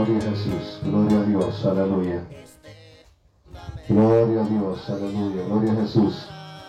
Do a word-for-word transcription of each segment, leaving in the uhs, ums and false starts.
Gloria a Jesús, gloria a Dios, aleluya. Gloria a Dios, aleluya, gloria a Jesús.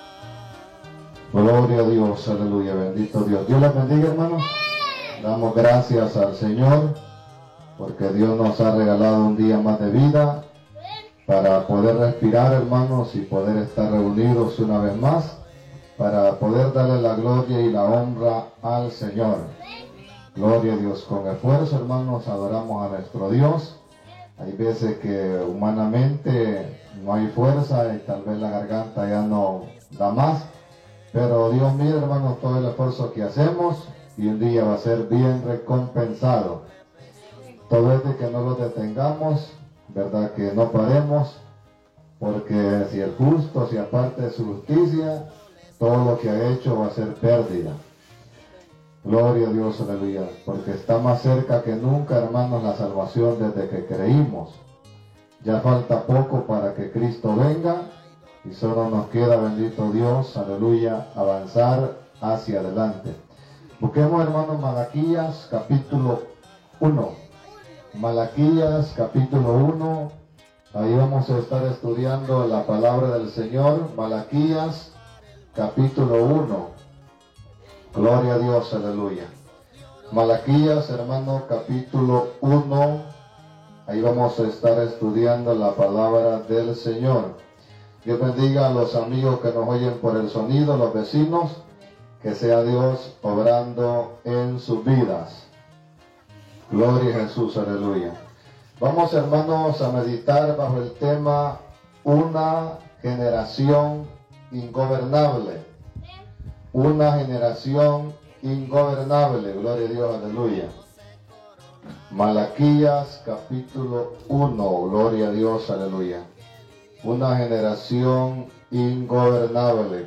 Gloria a Dios, aleluya, bendito Dios. Dios les bendiga, hermanos. Damos gracias al Señor porque Dios nos ha regalado un día más de vida para poder respirar, hermanos, y poder estar reunidos una vez más para poder darle la gloria y la honra al Señor. Gloria a Dios. Con esfuerzo, hermanos, adoramos a nuestro Dios. Hay veces que humanamente no hay fuerza y tal vez la garganta ya no da más, pero Dios mira, hermanos, todo el esfuerzo que hacemos y un día va a ser bien recompensado. Todo es de que no lo detengamos, verdad, que no paremos, porque si el justo se aparte de su justicia, todo lo que ha hecho va a ser pérdida. Gloria a Dios, aleluya, porque está más cerca que nunca, hermanos, la salvación desde que creímos. Ya falta poco para que Cristo venga y solo nos queda, bendito Dios, aleluya, avanzar hacia adelante. Busquemos, hermanos, Malaquías capítulo uno. Malaquías capítulo uno. Ahí vamos a estar estudiando la palabra del Señor. Malaquías capítulo uno. Gloria a Dios, aleluya. Malaquías, hermano, capítulo uno. Ahí vamos a estar estudiando la palabra del Señor. Dios bendiga a los amigos que nos oyen por el sonido, los vecinos. Que sea Dios obrando en sus vidas. Gloria a Jesús, aleluya. Vamos, hermanos, a meditar bajo el tema una generación ingobernable. Una generación ingobernable. Gloria a Dios, aleluya. Malaquías capítulo uno. Gloria a Dios, aleluya. Una generación ingobernable.